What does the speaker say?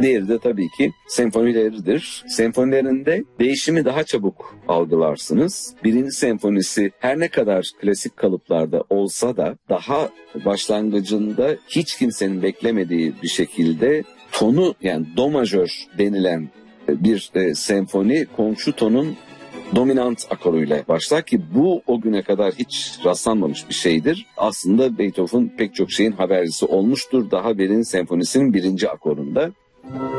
Diğeri de tabii ki senfonileridir. Senfonilerinde değişimi daha çabuk algılarsınız. Birinci senfonisi her ne kadar klasik kalıplarda olsa da daha başlangıcında hiç kimsenin beklemediği bir şekilde tonu, yani do majör denilen bir senfoni komşu tonun dominant akoruyla başlar ki bu o güne kadar hiç rastlanmamış bir şeydir. Aslında Beethoven pek çok şeyin habercisi olmuştur daha birinci senfonisinin birinci akorunda.